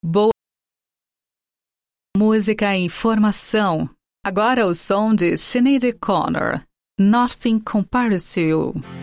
Boa música e informação. Agora o som de Sinead O'Connor. Nothing Compares to You.